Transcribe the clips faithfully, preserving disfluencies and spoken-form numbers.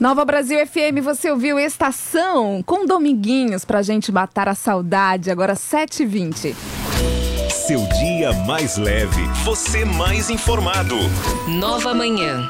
Nova Brasil F M, você ouviu Estação com Dominguinhos pra gente matar a saudade, agora sete e vinte. Seu dia mais leve, você mais informado. Nova Manhã.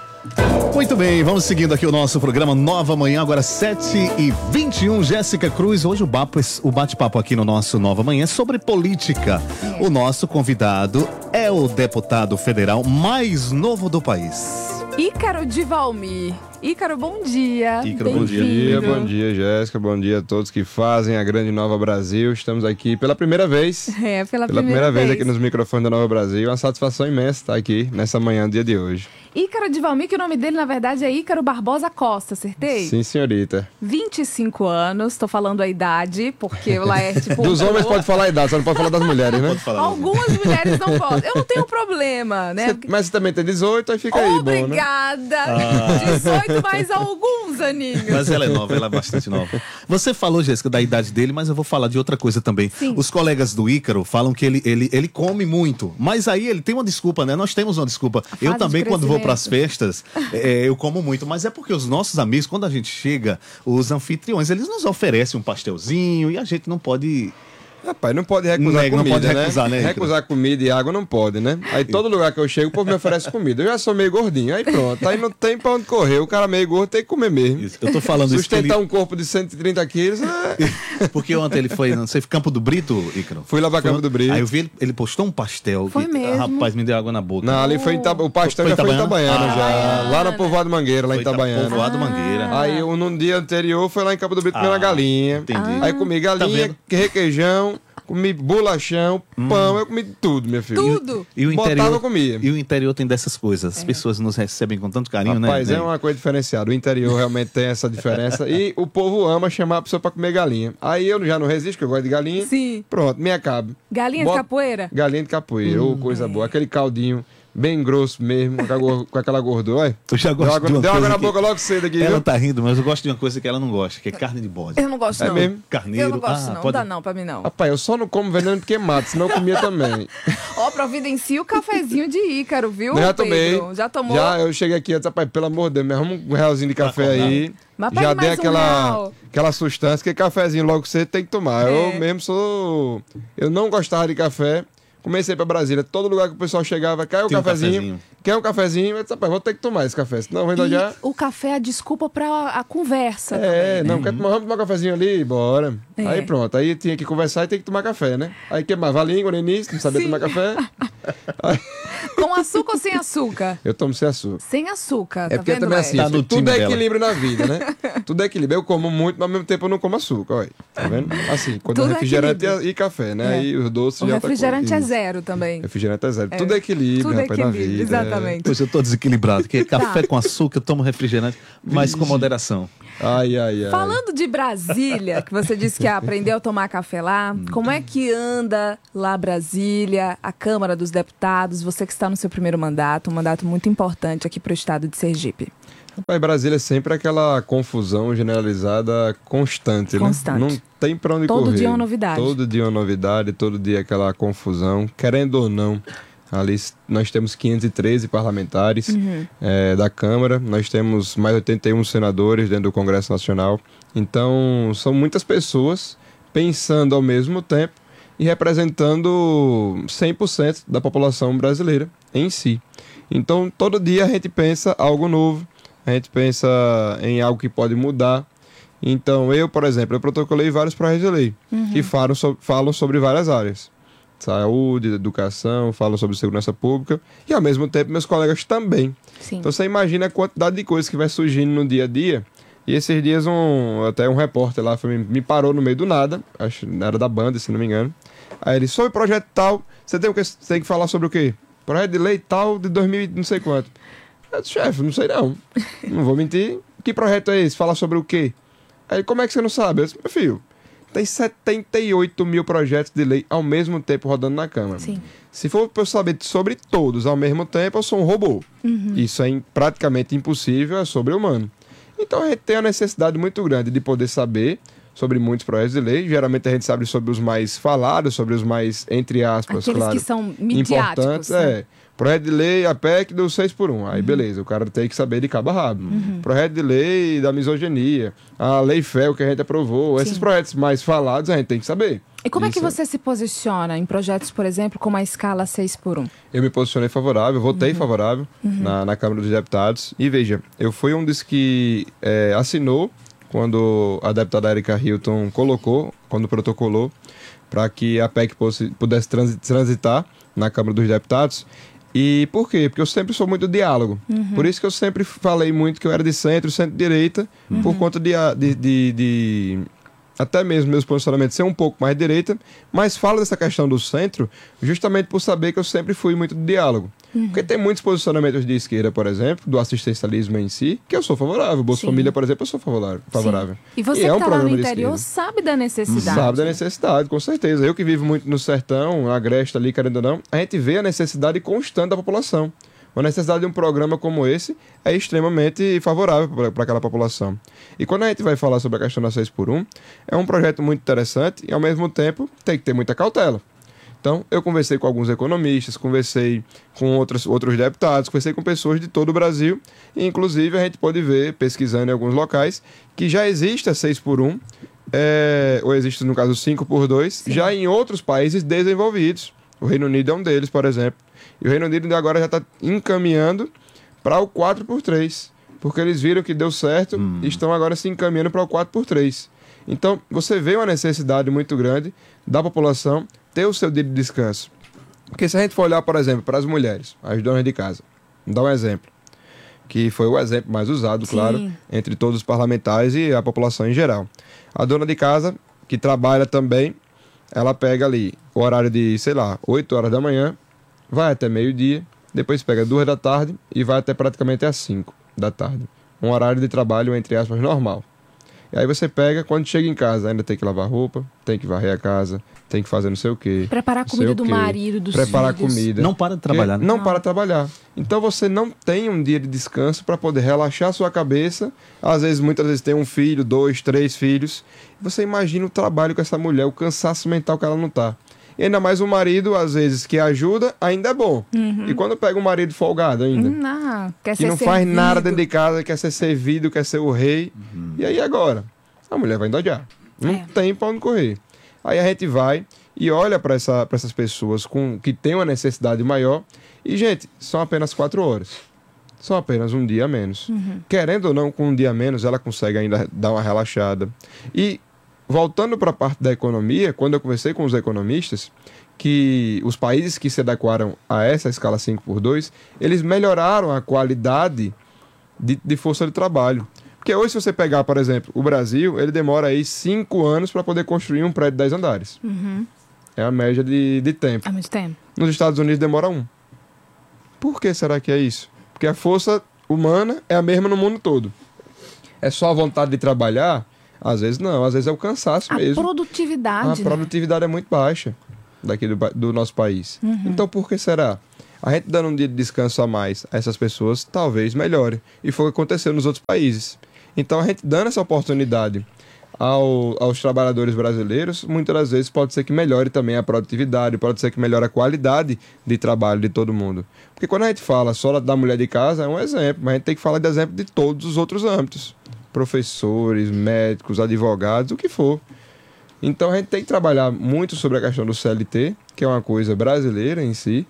Muito bem, vamos seguindo aqui o nosso programa Nova Manhã, agora sete e vinte e um. Jéssica Cruz, hoje o, o bate-papo aqui no nosso Nova Manhã é sobre política. É. O nosso convidado é o deputado federal mais novo do país, Ícaro de Valmir. Ícaro, bom dia. Ícaro, bom dia. Bom dia, bom dia, Jéssica. Bom dia a todos que fazem a grande Nova Brasil. Estamos aqui pela primeira vez. É, pela, pela primeira, primeira vez. vez aqui nos microfones da Nova Brasil. Uma satisfação imensa estar aqui nessa manhã, dia de hoje. Ícaro de Valmir, que o nome dele, na verdade, é Ícaro Barbosa Costa, acertei? Sim, senhorita. vinte e cinco anos, tô falando a idade, porque o Laerte... Dos homens pode falar a idade, só não pode falar das mulheres, né? Algumas mulheres não podem. Eu não tenho problema, né? Cê, mas você também tem dezoito, aí fica aí, bom, né? Obrigada. Ah. dezoito mais alguns aninhos. Mas ela é nova, ela é bastante nova. Você falou, Jéssica, da idade dele, mas eu vou falar de outra coisa também. Sim. Os colegas do Ícaro falam que ele, ele, ele come muito, mas aí ele tem uma desculpa, né? Nós temos uma desculpa. Eu também, quando vou pras festas, é, eu como muito, mas é porque os nossos amigos, quando a gente chega, os anfitriões, eles nos oferecem um pastelzinho e a gente não pode... Rapaz, não pode recusar Nega, comida, não pode recusar, né? né? Recusar comida e água não pode, né? Aí todo lugar que eu chego, o povo me oferece comida. Eu já sou meio gordinho, aí pronto. Aí não tem pra onde correr. O cara meio gordo tem que comer mesmo. Isso. Eu tô falando isso. Sustentar ele... um corpo de cento e trinta quilos é... Porque ontem ele foi, não sei, Campo do Brito, Ícaro? Fui lá pra Campo do Brito. Aí eu vi, ele, ele postou um pastel. Foi que, mesmo? Rapaz, me deu água na boca. Não, ali foi em Itab... O pastel foi já foi em Itabaiana, ah, já. Lá no Povoado Mangueira, lá foi em Itabaiana. Povoado Mangueira. Aí eu, no dia anterior, foi lá em Campo do Brito comer ah, uma galinha. Entendi. Aí comi galinha, tá requeijão, comi bolachão, hum. pão, eu comi tudo, minha filha. Tudo. E o interior, Botava, eu comia. E o interior tem dessas coisas. As é. pessoas nos recebem com tanto carinho, Rapaz, né? é uma coisa diferenciada. O interior realmente tem essa diferença. E o povo ama chamar a pessoa pra comer galinha. Aí eu já não resisto, que eu gosto de galinha. Sim. Pronto, me acaba. Galinha Bota... de capoeira? Galinha de capoeira, hum, ô, coisa é. boa. Aquele caldinho bem grosso mesmo, com aquela gordura. Olha, eu já gosto deu água, deu água na boca logo cedo aqui. Ela viu? tá rindo, mas eu gosto de uma coisa que ela não gosta, que é carne de bode. Eu não gosto, não. É mesmo? Carneiro. Eu não gosto, ah, não. Pode... Não dá não pra mim, não. Rapaz, eu só não como veneno porque mata, senão eu comia também. Ó, oh, providencia o cafezinho de Ícaro, viu, eu já tomei. Pedro? Já tomou? Já, eu cheguei aqui e disse, rapaz, pelo amor de Deus, me arruma um realzinho de café ah, aí. Mas já dei um aquela, real. aquela sustância que cafezinho logo cedo tem que tomar. É. Eu mesmo sou... Eu não gostava de café. Comecei pra Brasília, todo lugar que o pessoal chegava, quer um cafezinho, um cafezinho, quer um cafezinho, eu disse, rapaz, vou ter que tomar esse café, senão vai já... O café é a desculpa pra a conversa É, também, não, né? quer tomar, vamos tomar um cafezinho ali, bora. É. Aí pronto, aí tinha que conversar e tem que tomar café, né? Aí queimava a língua no início, não sabia Sim. tomar café. Aí... Com açúcar ou sem açúcar? Eu tomo sem açúcar. Sem açúcar, é tá porque vendo, também assim, tá tudo é equilíbrio dela. Na vida, né? Tudo é equilíbrio. Eu como muito, mas ao mesmo tempo eu não como açúcar, olha. Tá vendo? Assim, quando tudo é refrigerante é e café, né? É. Aí os doces o já refrigerante tá é zero também. Refrigerante é zero. É. Tudo é equilíbrio, tudo rapaz, equilíbrio, na vida. exatamente. É. Pois eu tô desequilibrado, que café tá. com açúcar, eu tomo refrigerante, mas com moderação. Ai, ai, ai. Falando de Brasília, que você disse que aprendeu a tomar café lá, como é que anda lá Brasília, a Câmara dos Deputados, você que está no seu primeiro mandato, um mandato muito importante aqui para o estado de Sergipe? Rapaz, Brasília é sempre aquela confusão generalizada constante, constante. né? Não tem pra onde todo correr. Todo dia uma novidade. Todo dia uma novidade, todo dia aquela confusão, querendo ou não. Ali nós temos quinhentos e treze parlamentares uhum. é, da Câmara, nós temos mais oitenta e um senadores dentro do Congresso Nacional. Então, são muitas pessoas pensando ao mesmo tempo e representando cem por cento da população brasileira em si. Então, todo dia a gente pensa algo novo, a gente pensa em algo que pode mudar. Então, eu, por exemplo, eu protocolei vários projetos de lei uhum. que falam, so- falam sobre várias áreas. Saúde, educação, falam sobre segurança pública e, ao mesmo tempo, meus colegas também. Sim. Então, você imagina a quantidade de coisas que vai surgindo no dia a dia. E esses dias, um, até um repórter lá foi, me parou no meio do nada, acho que era da banda, se não me engano. Aí ele, sobre o projeto tal, você tem, o que, você tem que falar sobre o quê? Projeto de lei tal de dois mil e não sei quanto. Eu disse, chefe, não sei não. Não vou mentir. Que projeto é esse? Fala sobre o quê? Aí, como é que você não sabe? Eu disse, meu filho, tem setenta e oito mil projetos de lei ao mesmo tempo rodando na Câmara. Sim. Se for para eu saber sobre todos ao mesmo tempo, eu sou um robô. Uhum. Isso é praticamente impossível, é sobre-humano. Então a gente tem a necessidade muito grande de poder saber sobre muitos projetos de lei. Geralmente a gente sabe sobre os mais falados, sobre os mais, entre aspas, aqueles claro, que são midiáticos, importantes. né? É. Projeto de lei, a P E C do seis por um. Aí, uhum. beleza, o cara tem que saber de cabo a rabo. Uhum. Projeto de lei da misoginia, a Lei F E L que a gente aprovou. Sim. Esses projetos mais falados a gente tem que saber. E como Isso. é que você se posiciona em projetos, por exemplo, como a escala seis por um? Eu me posicionei favorável, votei uhum. favorável uhum. Na, na Câmara dos Deputados. E veja, eu fui um dos que é, assinou quando a deputada Erika Hilton colocou, quando protocolou, para que a P E C pudesse transitar na Câmara dos Deputados. E por quê? Porque eu sempre sou muito diálogo. Uhum. Por isso que eu sempre falei muito que eu era de centro, centro-direita, uhum. por conta de, de, de, de... até mesmo meus posicionamentos ser um pouco mais direita, mas falo dessa questão do centro justamente por saber que eu sempre fui muito de diálogo. Uhum. Porque tem muitos posicionamentos de esquerda, por exemplo, do assistencialismo em si, que eu sou favorável. Bolsa Família, por exemplo, eu sou favorável. favorável. E você e que é um está lá no programa de interior esquerda. sabe da necessidade. Sabe da necessidade, com certeza. Eu que vivo muito no sertão, na Agreste ali, querendo ou não, a gente vê a necessidade constante da população. A necessidade de um programa como esse é extremamente favorável para aquela população. E quando a gente vai falar sobre a questão da seis por um, é um projeto muito interessante e, ao mesmo tempo, tem que ter muita cautela. Então, eu conversei com alguns economistas, conversei com outros, outros deputados, conversei com pessoas de todo o Brasil, e, inclusive, a gente pode ver, pesquisando em alguns locais, que já existe a seis por um, é, ou existe, no caso, cinco por dois, Sim. já em outros países desenvolvidos. O Reino Unido é um deles, por exemplo. E o Reino Unido agora já está encaminhando para o quatro por três, porque eles viram que deu certo hum. e estão agora se encaminhando para o quatro por três. Então, você vê uma necessidade muito grande da população ter o seu dia de descanso. Porque se a gente for olhar, por exemplo, para as mulheres, as donas de casa, vou dar um exemplo, que foi o exemplo mais usado, Sim. claro, entre todos os parlamentares e a população em geral. A dona de casa, que trabalha também, ela pega ali o horário de, sei lá, oito horas da manhã, vai até meio-dia, depois pega duas da tarde e vai até praticamente às cinco da tarde. Um horário de trabalho, entre aspas, normal. E aí você pega, quando chega em casa, ainda tem que lavar roupa, tem que varrer a casa, tem que fazer não sei o quê. Preparar a comida do marido, dos Preparar filhos. comida. Não para de trabalhar, né? Não, não para de trabalhar. Então você não tem um dia de descanso para poder relaxar a sua cabeça. Às vezes, muitas vezes tem um filho, dois, três filhos. Você imagina o trabalho com essa mulher, o cansaço mental que ela não tá. E ainda mais o marido, às vezes, que ajuda, ainda é bom. Uhum. E quando pega um marido folgado ainda, não, quer que ser não servido. faz nada dentro de casa, quer ser servido, quer ser o rei. Uhum. E aí agora? A mulher vai endodiar. Não é. tem pra onde correr. Aí a gente vai e olha para essa, para essas pessoas com, que têm uma necessidade maior. E, gente, são apenas quatro horas. São apenas um dia a menos. Uhum. Querendo ou não, com um dia a menos, ela consegue ainda dar uma relaxada. E, voltando para a parte da economia, quando eu conversei com os economistas, que os países que se adequaram a essa escala cinco por dois, eles melhoraram a qualidade de, de força de trabalho. Porque hoje, se você pegar, por exemplo, o Brasil, ele demora aí cinco anos para poder construir um prédio de dez andares. Uhum. É a média de, de tempo. É muito tempo. Nos Estados Unidos demora um. Por que será que é isso? Porque a força humana é a mesma no mundo todo. É só a vontade de trabalhar? Às vezes não, às vezes é o cansaço a mesmo. A produtividade. A produtividade, né? É muito baixa daqui do, do nosso país. Uhum. Então por que será? A gente dando um dia de descanso a mais a essas pessoas, talvez melhore. E foi o que aconteceu nos outros países. Então a gente dando essa oportunidade ao, aos trabalhadores brasileiros, muitas das vezes pode ser que melhore também a produtividade, pode ser que melhore a qualidade de trabalho de todo mundo. Porque quando a gente fala só da mulher de casa, é um exemplo, mas a gente tem que falar de exemplo de todos os outros âmbitos. Professores, médicos, advogados, o que for. Então a gente tem que trabalhar muito sobre a questão do C L T, que é uma coisa brasileira em si,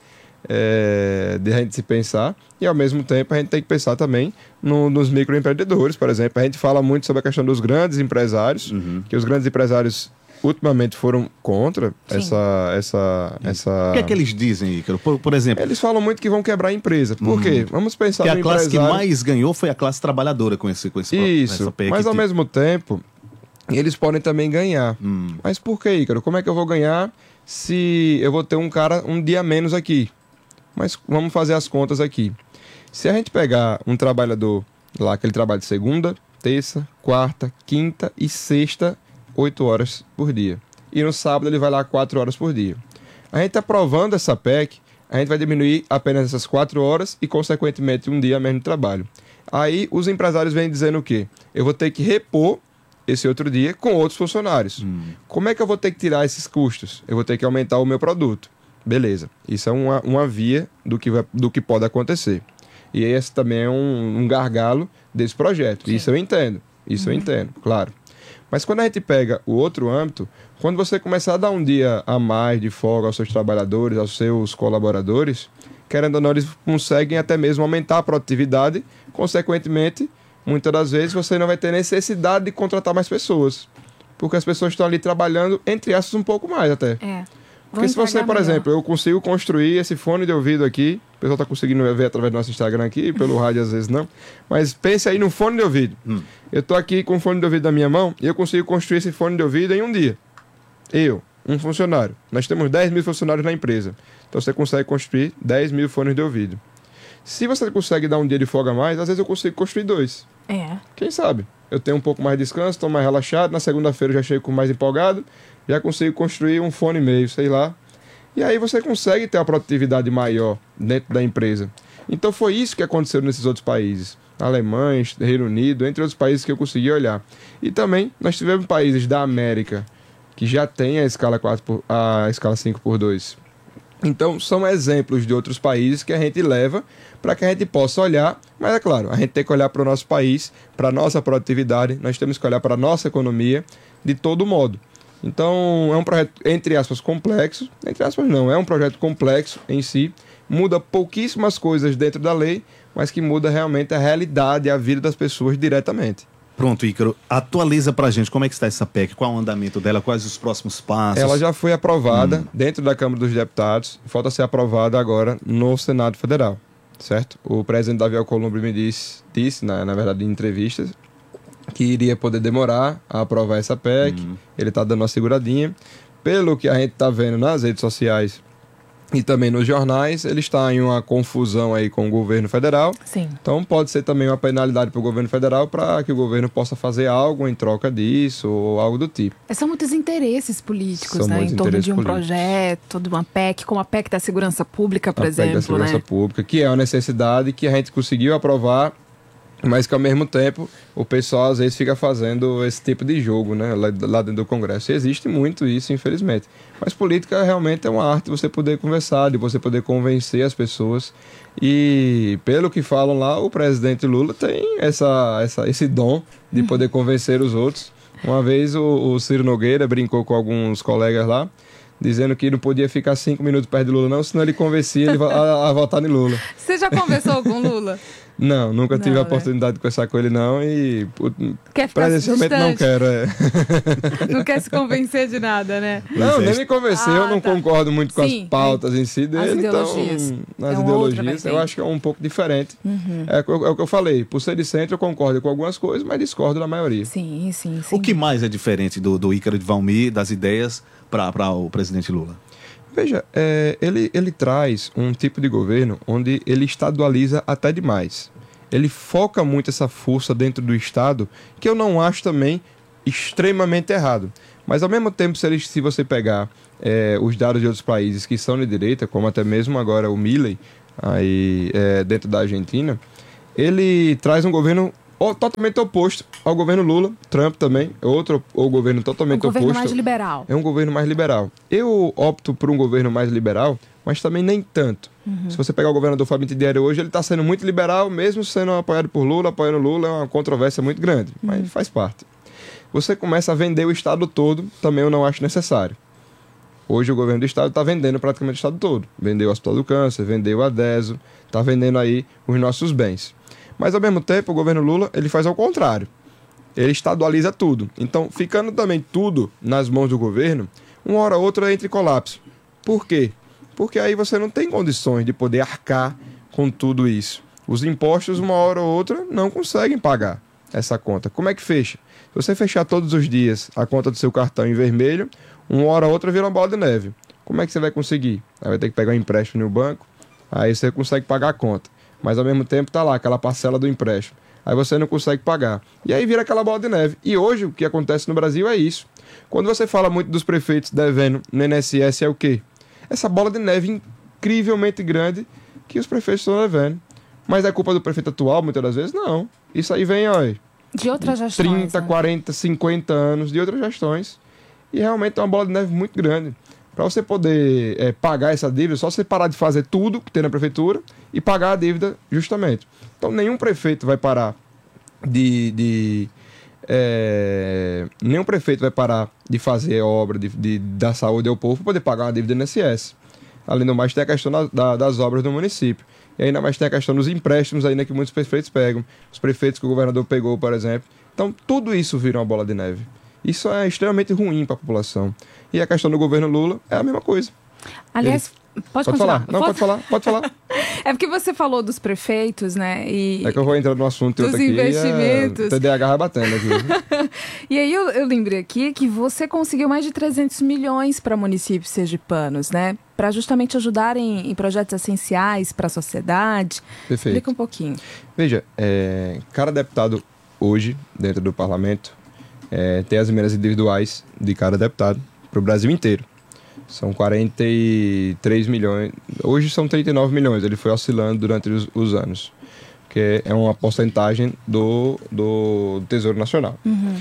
é, de a gente se pensar, e ao mesmo tempo a gente tem que pensar também no, nos microempreendedores, por exemplo. A gente fala muito sobre a questão dos grandes empresários, uhum. que os grandes empresários ultimamente foram contra essa, essa, essa... O que é que eles dizem, Ícaro? Por, por exemplo... Eles falam muito que vão quebrar a empresa. Por uhum. quê? Vamos pensar que no a classe empresário... que mais ganhou foi a classe trabalhadora com esse, com esse Isso, essa P E C mas ao que... mesmo tempo, eles podem também ganhar. Hum. Mas por que, Ícaro? Como é que eu vou ganhar se eu vou ter um cara um dia menos aqui? Mas vamos fazer as contas aqui. Se a gente pegar um trabalhador lá, que ele trabalha de segunda, terça, quarta, quinta e sexta, oito horas por dia. E no sábado ele vai lá quatro horas por dia. A gente aprovando essa P E C, a gente vai diminuir apenas essas quatro horas e, consequentemente, um dia a menos de trabalho. Aí os empresários vêm dizendo o quê? Eu vou ter que repor esse outro dia com outros funcionários. Hum. Como é que eu vou ter que tirar esses custos? Eu vou ter que aumentar o meu produto. Beleza. Isso é uma, uma via do que, vai, do que pode acontecer. E esse também é um, um gargalo desse projeto. Sim. Isso eu entendo. Isso uhum. eu entendo, claro. Mas quando a gente pega o outro âmbito, quando você começar a dar um dia a mais de folga aos seus trabalhadores, aos seus colaboradores, querendo ou não, eles conseguem até mesmo aumentar a produtividade. Consequentemente, muitas das vezes você não vai ter necessidade de contratar mais pessoas. Porque as pessoas estão ali trabalhando, entre aspas, um pouco mais até. É. Porque se você, por melhor. exemplo, eu consigo construir esse fone de ouvido aqui, o pessoal está conseguindo ver através do nosso Instagram aqui, pelo rádio às vezes não, mas pense aí no fone de ouvido. Hum. Eu estou aqui com o fone de ouvido na minha mão e eu consigo construir esse fone de ouvido em um dia. Eu, um funcionário. Nós temos dez mil funcionários na empresa. Então você consegue construir dez mil fones de ouvido. Se você consegue dar um dia de folga a mais, às vezes eu consigo construir dois. É. Quem sabe? Eu tenho um pouco mais de descanso, estou mais relaxado, na segunda-feira eu já chego mais empolgado, já consigo construir um fone e meio, sei lá. E aí você consegue ter uma produtividade maior dentro da empresa. Então foi isso que aconteceu nesses outros países. Alemanha, Reino Unido, entre outros países que eu consegui olhar. E também nós tivemos países da América que já têm a escala, quatro por, a escala cinco por dois. Então são exemplos de outros países que a gente leva para que a gente possa olhar. Mas é claro, a gente tem que olhar para o nosso país, para a nossa produtividade, nós temos que olhar para a nossa economia de todo modo. Então é um projeto, entre aspas, complexo. Entre aspas não, é um projeto complexo em si. Muda pouquíssimas coisas dentro da lei, mas que muda realmente a realidade e a vida das pessoas diretamente. Pronto, Ícaro, atualiza pra gente como é que está essa P E C, qual é o andamento dela, quais os próximos passos? Ela já foi aprovada hum. dentro da Câmara dos Deputados, falta ser aprovada agora no Senado Federal, certo? O presidente Davi Alcolumbre me disse, disse na, na verdade, em entrevistas, que iria poder demorar a aprovar essa P E C, hum. ele está dando uma seguradinha. Pelo que a gente está vendo nas redes sociais e também nos jornais, ele está em uma confusão aí com o governo federal. Sim. Então pode ser também uma penalidade para o governo federal para que o governo possa fazer algo em troca disso ou algo do tipo. São muitos interesses políticos, São né? Em torno de um políticos. projeto, de uma P E C, como a P E C da segurança pública, por a exemplo. A P E C da segurança né? pública, que é uma necessidade que a gente conseguiu aprovar, mas que ao mesmo tempo o pessoal às vezes fica fazendo esse tipo de jogo, né, lá, lá dentro do Congresso. E existe muito isso, infelizmente. Mas política realmente é uma arte de você poder conversar, de você poder convencer as pessoas. E pelo que falam lá, o presidente Lula tem essa, essa, esse dom de poder convencer os outros. Uma vez o, o Ciro Nogueira brincou com alguns colegas lá, dizendo que não podia ficar cinco minutos perto de Lula não, senão ele convencia ele a, a votar em Lula. Você já conversou com Lula? Não, nunca não, tive a oportunidade né? de conversar com ele não e quer presencialmente não quero. É. Não quer se convencer de nada, né? Não, nem me convenceu, ah, eu não tá. concordo muito com Sim, as pautas é. em si dele. As ideologias. Então, nas é ideologias eu acho que é um pouco diferente. Uhum. É, é o que eu falei, por ser de centro eu concordo com algumas coisas, mas discordo da maioria. Sim, sim, sim. O que mais é diferente do, do Ícaro de Valmir, das ideias, para o presidente Lula? Veja, é, ele, ele traz um tipo de governo onde ele estadualiza até demais. Ele foca muito essa força dentro do Estado, que eu não acho também extremamente errado. Mas ao mesmo tempo, se, ele, se você pegar é, os dados de outros países que são de direita, como até mesmo agora o Milei, aí, é, dentro da Argentina, ele traz um governo totalmente oposto ao governo Lula. Trump também, outro o governo totalmente oposto. Um governo mais liberal. É um governo mais liberal. Eu opto por um governo mais liberal, mas também nem tanto. Uhum. Se você pegar o governador Fábio Tidieri hoje, ele está sendo muito liberal, mesmo sendo apoiado por Lula, apoiando Lula, é uma controvérsia muito grande, uhum. mas faz parte. Você começa a vender o Estado todo, também eu não acho necessário. Hoje o governo do Estado está vendendo praticamente o Estado todo. Vendeu o Hospital do Câncer, vendeu a Deso, está vendendo aí os nossos bens. Mas, ao mesmo tempo, o governo Lula, ele faz ao contrário. Ele estadualiza tudo. Então, ficando também tudo nas mãos do governo, uma hora ou outra entra em colapso. Por quê? Porque aí você não tem condições de poder arcar com tudo isso. Os impostos, uma hora ou outra, não conseguem pagar essa conta. Como é que fecha? Se você fechar todos os dias a conta do seu cartão em vermelho, uma hora ou outra vira uma bola de neve. Como é que você vai conseguir? Aí vai ter que pegar um empréstimo no banco, aí você consegue pagar a conta. Mas ao mesmo tempo está lá aquela parcela do empréstimo. Aí você não consegue pagar. E aí vira aquela bola de neve. E hoje o que acontece no Brasil é isso. Quando você fala muito dos prefeitos devendo no I N S S, é o quê? Essa bola de neve incrivelmente grande que os prefeitos estão devendo. Mas é culpa do prefeito atual, muitas das vezes? Não. Isso aí vem, olha, de outras gestões. trinta, né? quarenta, cinquenta anos de outras gestões. E realmente é uma bola de neve muito grande. Para você poder é, pagar essa dívida, é só você parar de fazer tudo que tem na prefeitura e pagar a dívida justamente. Então, nenhum prefeito vai parar de... de é, nenhum prefeito vai parar de fazer obra de, de, da saúde ao povo para poder pagar uma dívida do I N S S. Além do mais, tem a questão da, da, das obras do município. E ainda mais tem a questão dos empréstimos ainda que muitos prefeitos pegam. Os prefeitos que o governador pegou, por exemplo. Então, tudo isso vira uma bola de neve. Isso é extremamente ruim para a população. E a questão do governo Lula é a mesma coisa. Aliás, Ele... pode, pode falar. Não, pode falar, pode falar. É porque você falou dos prefeitos, né? E... É que eu vou entrar no assunto dos outro aqui. investimentos. É... T D A H vai batendo aqui. E aí eu, eu lembrei aqui que você conseguiu mais de trezentos milhões para municípios sergipanos, né? Para justamente ajudarem em projetos essenciais para a sociedade. Perfeito. Explica um pouquinho. Veja, é, cada deputado hoje, dentro do parlamento, é, tem as emendas individuais de cada deputado para o Brasil inteiro. São quarenta e três milhões. Hoje são trinta e nove milhões. Ele foi oscilando durante os, os anos. Que é uma porcentagem do, do Tesouro Nacional. Uhum.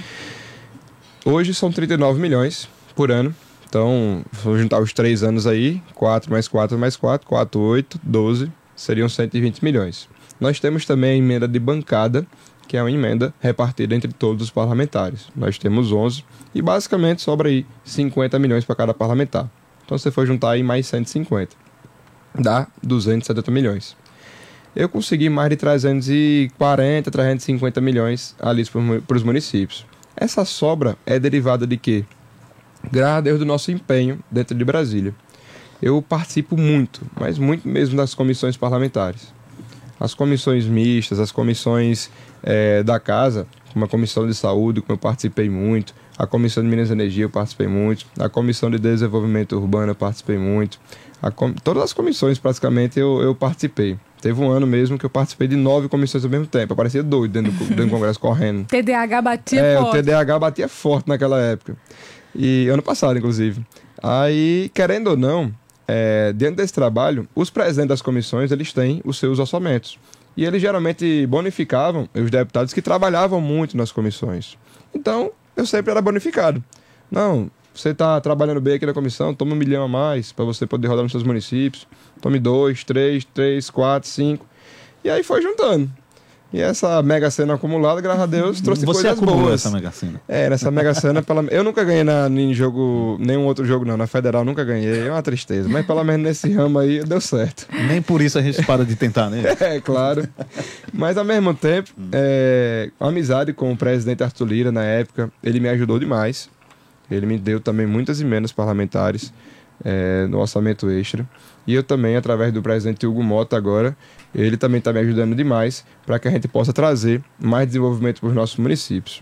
Hoje são trinta e nove milhões por ano. Então, vou juntar os três anos aí. quatro mais quatro mais quatro. quatro, oito, doze. Seriam cento e vinte milhões. Nós temos também a emenda de bancada, que é uma emenda repartida entre todos os parlamentares. Nós temos onze. E basicamente sobra aí cinquenta milhões para cada parlamentar. Então, se você for juntar aí mais cento e cinquenta, dá duzentos e setenta milhões. Eu consegui mais de trezentos e quarenta, trezentos e cinquenta milhões ali para os municípios. Essa sobra é derivada de quê? Graças a Deus do nosso empenho dentro de Brasília. Eu participo muito, mas muito mesmo das comissões parlamentares. As comissões mistas, as comissões é, da casa, como a Comissão de Saúde, como eu participei muito, a Comissão de Minas e Energia eu participei muito, a Comissão de Desenvolvimento Urbano eu participei muito, a com... todas as comissões praticamente eu, eu participei. Teve um ano mesmo que eu participei de nove comissões ao mesmo tempo, eu parecia doido dentro do, dentro do Congresso correndo. T D A H batia é, forte. O T D A H batia forte naquela época, e ano passado inclusive. Aí, querendo ou não, é, dentro desse trabalho, os presidentes das comissões eles têm os seus orçamentos. E eles geralmente bonificavam os deputados que trabalhavam muito nas comissões. Então, eu sempre era bonificado. Não, você está trabalhando bem aqui na comissão, toma um milhão a mais para você poder rodar nos seus municípios. Tome dois, três, três, quatro, cinco. E aí foi juntando. E essa Mega Sena acumulada, graças a Deus, trouxe Você coisas acumulou boas. essa Mega Sena? É, nessa Mega Sena, pela... eu nunca ganhei na, em jogo, nenhum outro jogo não, na Federal nunca ganhei, é uma tristeza. Mas pelo menos nesse ramo aí deu certo. Nem por isso a gente para de tentar, né? É, claro. Mas ao mesmo tempo, é, a amizade com o presidente Arthur Lira na época, ele me ajudou demais. Ele me deu também muitas emendas parlamentares é, no orçamento extra. E eu também, através do presidente Hugo Mota agora, ele também está me ajudando demais para que a gente possa trazer mais desenvolvimento para os nossos municípios.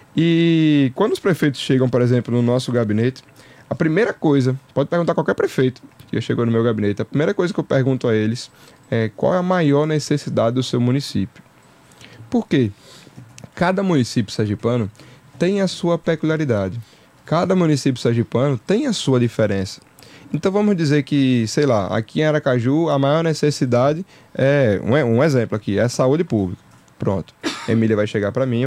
E quando os prefeitos chegam, por exemplo, no nosso gabinete, a primeira coisa, pode perguntar a qualquer prefeito que chegou no meu gabinete, a primeira coisa que eu pergunto a eles é qual é a maior necessidade do seu município. Por quê? Cada município sergipano tem a sua peculiaridade. Cada município sergipano tem a sua diferença. Então vamos dizer que, sei lá, aqui em Aracaju a maior necessidade é, um, um exemplo aqui, é saúde pública. Pronto, Emília vai chegar para mim